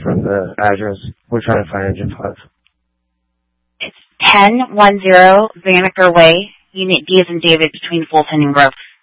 confirm the address. We're trying to find Engine 5. It's 1010 Banneker Way, Unit D as in David, between Fulton and Grove.